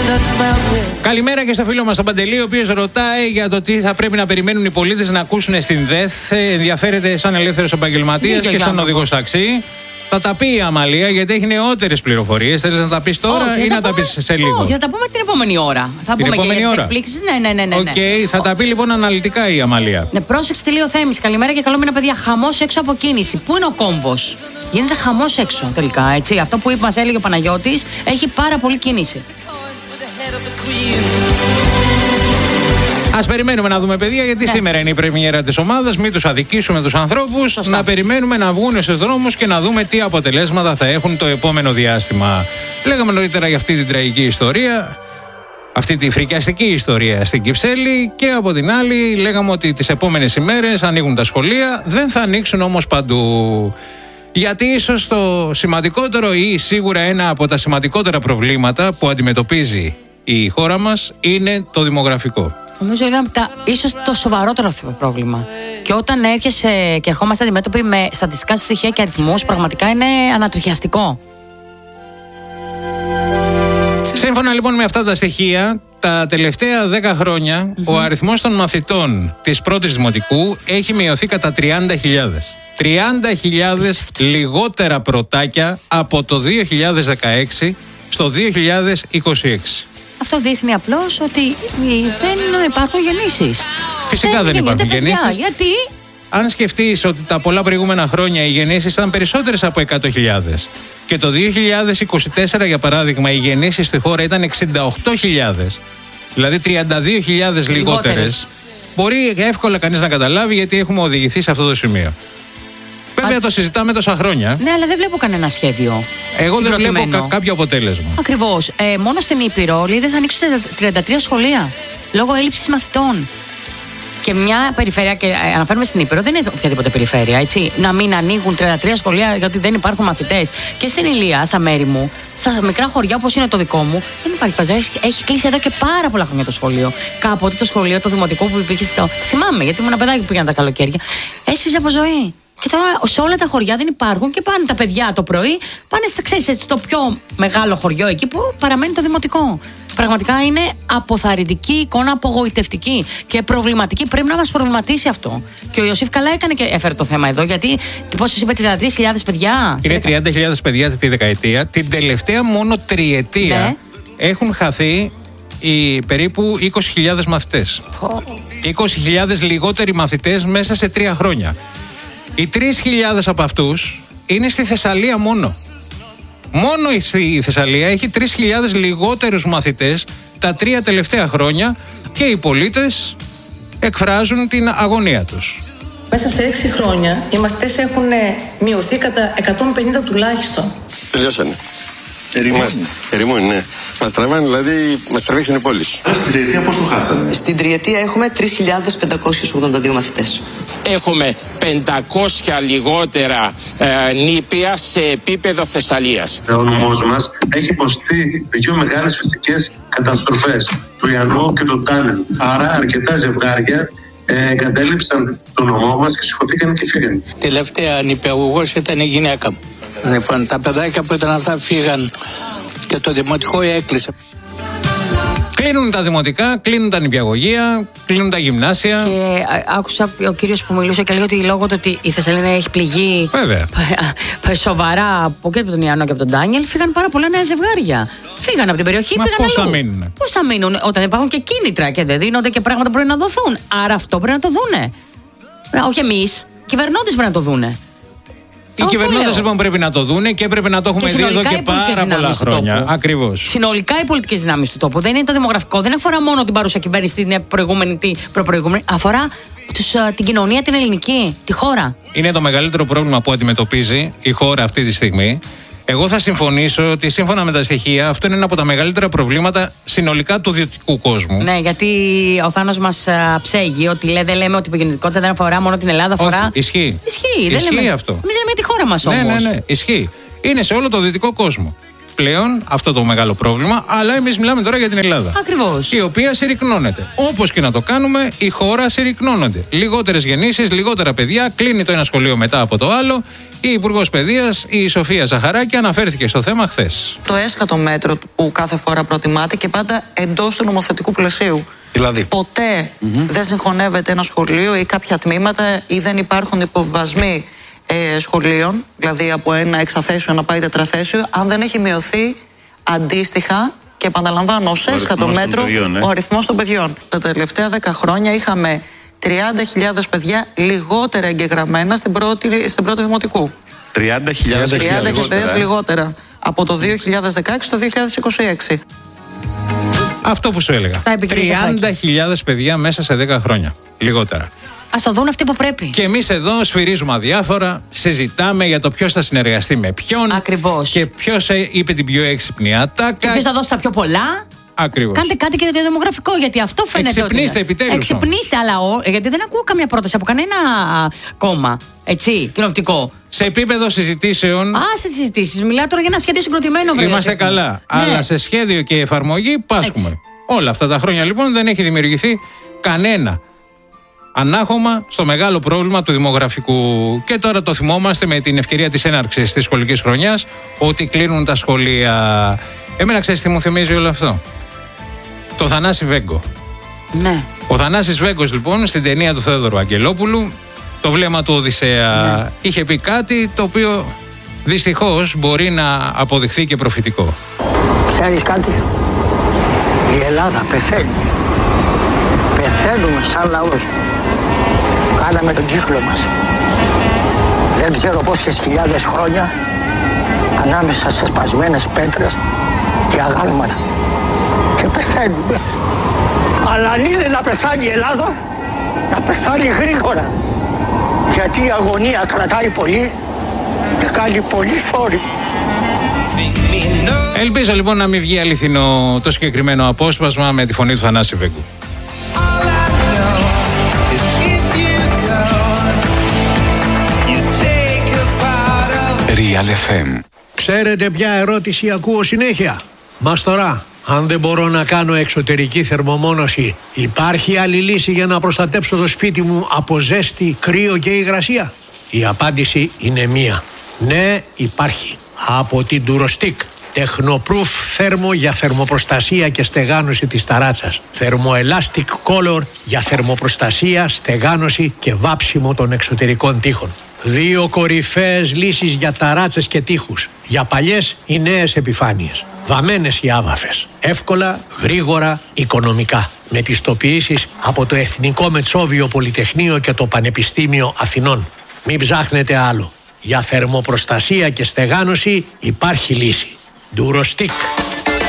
Καλημέρα και στο φίλο μας τον Παντελή, ο οποίος ρωτάει για το τι θα πρέπει να περιμένουν οι πολίτες να ακούσουν στην ΔΕΘ. Ενδιαφέρεται σαν ελεύθερος επαγγελματίας και σαν οδηγός ταξί. Θα τα πει η Αμαλία γιατί έχει νεότερες πληροφορίες. Θέλεις να τα πεις τώρα ή να τα πεις σε λίγο? Όχι, θα τα πούμε την επόμενη ώρα. Θα την πούμε επόμενη και για τις ώρα. εκπλήξεις. Ναι. Οκ, θα τα πει λοιπόν αναλυτικά η Αμαλία. Ναι, πρόσεξε τι λέει ο Θέμης. Καλημέρα και καλό μήνα, παιδιά. Χαμός έξω από κίνηση. Πού είναι ο κόμβος? Γίνεται χαμός έξω τελικά. Έτσι. Αυτό που μας έλεγε ο Παναγιώτης, έχει πάρα πολύ κίνηση. Ας περιμένουμε να δούμε, παιδιά, γιατί σήμερα είναι η πρεμιέρα της ομάδας. Μην τους αδικήσουμε τους ανθρώπους. Σωστά. Να περιμένουμε να βγουν στους δρόμους και να δούμε τι αποτελέσματα θα έχουν το επόμενο διάστημα. Λέγαμε νωρίτερα για αυτή την τραγική ιστορία, αυτή τη φρικιαστική ιστορία στην Κυψέλη, και από την άλλη λέγαμε ότι τις επόμενες ημέρες ανοίγουν τα σχολεία. Δεν θα ανοίξουν όμως παντού. Γιατί ίσως το σημαντικότερο ή σίγουρα ένα από τα σημαντικότερα προβλήματα που αντιμετωπίζει η χώρα μας είναι το δημογραφικό. Νομίζω είναι ίσως το σοβαρότερο πρόβλημα. Και όταν έρχεσαι και ερχόμαστε αντιμέτωποι με στατιστικά στοιχεία και αριθμούς, πραγματικά είναι ανατριχιαστικό. Σύμφωνα λοιπόν με αυτά τα στοιχεία, τα τελευταία 10 χρόνια ο αριθμός των μαθητών της πρώτης δημοτικού έχει μειωθεί κατά 30.000. 30.000 λιγότερα πρωτάκια από το 2016 στο 2026. Αυτό δείχνει απλώς ότι δεν υπάρχουν γεννήσεις. Φυσικά δεν υπάρχουν γεννήσεις. Γιατί? Αν σκεφτείς ότι τα πολλά προηγούμενα χρόνια οι γεννήσεις ήταν περισσότερες από 100.000 και το 2024 για παράδειγμα οι γεννήσεις στη χώρα ήταν 68.000, δηλαδή 32.000 λιγότερες, μπορεί εύκολα κανείς να καταλάβει γιατί έχουμε οδηγηθεί σε αυτό το σημείο. Βέβαια το συζητάμε τόσα χρόνια. Ναι, αλλά δεν βλέπω κανένα σχέδιο. Εγώ δεν βλέπω κάποιο αποτέλεσμα. Ακριβώς. Μόνο στην Ήπειρο λέει δεν θα ανοίξουν 33 σχολεία λόγω έλλειψης μαθητών. Και μια περιφέρεια, και αναφέρουμε στην Ήπειρο, δεν είναι οποιαδήποτε περιφέρεια, έτσι. Να μην ανοίγουν 33 σχολεία γιατί δεν υπάρχουν μαθητές. Και στην Ηλία, στα μέρη μου, στα μικρά χωριά όπως είναι το δικό μου, δεν υπάρχει παζάρι. Έχει κλείσει εδώ και πάρα πολλά χρόνια το σχολείο. Κάποτε το σχολείο, το δημοτικό που υπήρχε. Θυμάμαι, γιατί ήμουν ένα παιδάκι που πήγαινε τα καλοκαίρια. Έσφιζε από ζωή. Και τώρα σε όλα τα χωριά δεν υπάρχουν και πάνε τα παιδιά το πρωί, πάνε στο πιο μεγάλο χωριό εκεί που παραμένει το δημοτικό. Πραγματικά είναι αποθαρρυντική εικόνα, απογοητευτική και προβληματική. Πρέπει να μας προβληματίσει αυτό. Και ο Ιωσήφ καλά έκανε και έφερε το θέμα εδώ, γιατί πώς σας είπε, 33.000 παιδιά. Είναι 30.000 παιδιά τη δεκαετία. Την τελευταία μόνο τριετία έχουν χαθεί περίπου 20.000 μαθητές. 20.000 λιγότεροι μαθητές μέσα σε 3 χρόνια. Οι 3.000 από αυτούς είναι στη Θεσσαλία μόνο. Μόνο η Θεσσαλία έχει 3.000 λιγότερους μαθητές τα 3 τελευταία χρόνια και οι πολίτες εκφράζουν την αγωνία τους. Μέσα σε 6 χρόνια οι μαθητές έχουν μειωθεί κατά 150 τουλάχιστον. Τελειώσανε. Ερημούν, ναι. Μας τραβάνε, δηλαδή, μας τραβήξαν οι πόλεις. Στην τριετία πόσο χάσανε? Στην τριετία έχουμε 3.582 μαθητές. Έχουμε 500 λιγότερα νήπια σε επίπεδο Θεσσαλίας. Ο νομός μας έχει υποστεί 2 μεγάλες φυσικές καταστροφές, του Ιαννού και του Τάνελ. Άρα αρκετά ζευγάρια εγκατέλειψαν το νομό μας και σηκωθήκαν και φύγαν. Τελευταία νηπιαγωγός ήταν η γυναίκα μου. Λοιπόν, τα παιδάκια που ήταν αυτά φύγαν και το δημοτικό έκλεισε. Κλείνουν τα δημοτικά, κλείνουν τα νηπιαγωγεία, κλείνουν τα γυμνάσια. Και άκουσα ο κύριος που μιλούσε και λέει ότι λόγω του ότι η Θεσσαλία έχει πληγεί σοβαρά από και τον Ιαννό και από τον Ντάνιελ, φύγαν πάρα πολλά νέα ζευγάρια. Φύγαν από την περιοχή, πήγαν αλλού. Πώς θα μείνουν όταν υπάρχουν και κίνητρα και δεν δίνονται και πράγματα που πρέπει να δοθούν? Άρα αυτό πρέπει να το δούνε. Όχι εμείς, κυβερνώντες πρέπει να το δούνε. Οι κυβερνώντες λοιπόν πρέπει να το δούνε και έπρεπε να το έχουμε δει εδώ και πάρα πολλά χρόνια. Ακριβώς. Συνολικά οι πολιτικές δυνάμεις του τόπου. Δεν είναι το δημογραφικό, δεν αφορά μόνο την παρούσα κυβέρνηση, την προηγούμενη, την προπροηγούμενη. Αφορά την κοινωνία, την ελληνική, τη χώρα. Είναι το μεγαλύτερο πρόβλημα που αντιμετωπίζει η χώρα αυτή τη στιγμή. Εγώ θα συμφωνήσω ότι σύμφωνα με τα στοιχεία αυτό είναι ένα από τα μεγαλύτερα προβλήματα συνολικά του ιδιωτικού κόσμου. Ναι, γιατί ο Θάνος μας ψέγει ότι δεν λέμε ότι η γεννητικότητα δεν αφορά μόνο την Ελλάδα, αφορά. Ισχύει. Δεν λέμε αυτό. Εμείς λέμε τη χώρα μας όμως. Ναι, ισχύει. Είναι σε όλο το δυτικό κόσμο. πλέον αυτό το μεγάλο πρόβλημα, αλλά εμείς μιλάμε τώρα για την Ελλάδα. Ακριβώς. Η οποία συρρυκνώνεται. Όπως και να το κάνουμε, η χώρα συρρυκνώνεται. Λιγότερες γεννήσεις, λιγότερα παιδιά, κλείνει το ένα σχολείο μετά από το άλλο. Η Υπουργός Παιδείας, η Σοφία Ζαχαράκη, αναφέρθηκε στο θέμα χθες. Το έσχατο μέτρο που κάθε φορά προτιμάται και πάντα εντός του νομοθετικού πλαισίου. Δηλαδή. Ποτέ δεν συγχωνεύεται ένα σχολείο ή κάποια τμήματα ή δεν υπάρχουν υποβασμοί σχολείων, δηλαδή από ένα εξαθέσιο να πάει τετραθέσιο, αν δεν έχει μειωθεί αντίστοιχα και επαναλαμβάνω ως έσχατο μέτρο ο αριθμός των παιδιών. Τα τελευταία 10 χρόνια είχαμε 30.000 παιδιά λιγότερα εγγεγραμμένα στην πρώτη δημοτικού. 30.000 παιδιά λιγότερα από το 2016 στο 2026. Αυτό που σου έλεγα. 30.000 παιδιά μέσα σε 10 χρόνια. Λιγότερα. Ας το δουν αυτοί που πρέπει. Και εμείς εδώ σφυρίζουμε αδιάφορα, συζητάμε για το ποιος θα συνεργαστεί με ποιον. Ακριβώς. Και ποιος είπε την πιο έξυπνη ατάκα. Και ποιος θα δώσει τα πιο πολλά. Ακριβώς. Κάντε κάτι και για το δημογραφικό, γιατί αυτό φαίνεται. Εξυπνήστε επιτέλους. Εξυπνήστε, αλλά γιατί δεν ακούω καμία πρόταση από κανένα κόμμα. Έτσι, κοινοβουλευτικό. Σε επίπεδο συζητήσεων. Σε συζητήσεις. Μιλάω τώρα για ένα σχέδιο συγκροτημένο, βέβαια. Είμαστε καλά. Ναι. Αλλά σε σχέδιο και εφαρμογή πάσχουμε. Έτσι. Όλα αυτά τα χρόνια λοιπόν δεν έχει δημιουργηθεί κανένα ανάχωμα στο μεγάλο πρόβλημα του δημογραφικού. Και τώρα το θυμόμαστε με την ευκαιρία της έναρξης της σχολικής χρονιάς, ότι κλείνουν τα σχολεία. Εμένα ξέρεις τι μου θυμίζει όλο αυτό? Το Θανάση Βέγκο. Ναι. Ο Θανάσης Βέγκος λοιπόν στην ταινία του Θεόδωρου Αγγελόπουλου, το βλέμμα του Οδυσσέα, ναι, είχε πει κάτι το οποίο δυστυχώς μπορεί να αποδειχθεί και προφητικό. Ξέρεις κάτι? Η Ελλάδα πεθαίνει. Πεθαίνουμε σαν λαός. Κάναμε τον κύκλο μας. Δεν ξέρω πόσες χιλιάδες χρόνια ανάμεσα σε σπασμένες πέτρες και αγάλματα. Και πεθαίνουμε. Αλλά αν είναι να πεθάνει η Ελλάδα, να πεθάνει γρήγορα. Γιατί η αγωνία κρατάει πολύ και κάνει πολύ φόρη. Ελπίζω λοιπόν να μην βγει αληθινό το συγκεκριμένο απόσπασμα με τη φωνή του Θανάση Βέγκου. Real FM. Ξέρετε ποια ερώτηση ακούω συνέχεια? Μαστορά, αν δεν μπορώ να κάνω εξωτερική θερμομόνωση, υπάρχει άλλη λύση για να προστατέψω το σπίτι μου από ζέστη, κρύο και υγρασία? Η απάντηση είναι μία. Ναι, υπάρχει. Από την Durostick. Technoproof θέρμο για θερμοπροστασία και στεγάνωση της ταράτσας. Thermoelastic Color για θερμοπροστασία, στεγάνωση και βάψιμο των εξωτερικών τοίχων. 2 κορυφαίες λύσεις για ταράτσες και τοίχους. Για παλιές ή νέες επιφάνειες. Βαμμένες ή άβαφες. Εύκολα, γρήγορα, οικονομικά. Με πιστοποιήσεις από το Εθνικό Μετσόβιο Πολυτεχνείο και το Πανεπιστήμιο Αθηνών. Μην ψάχνετε άλλο. Για θερμοπροστασία και στεγάνωση υπάρχει λύση. Durostick.